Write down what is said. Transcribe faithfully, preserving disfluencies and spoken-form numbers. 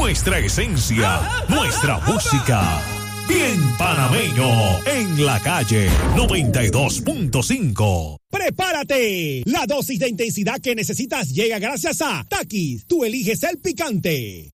nuestra esencia, nuestra música. Bien panameño, en la calle noventa y dos punto cinco. ¡Prepárate! La dosis de intensidad que necesitas llega gracias a Takis. Tú eliges el picante.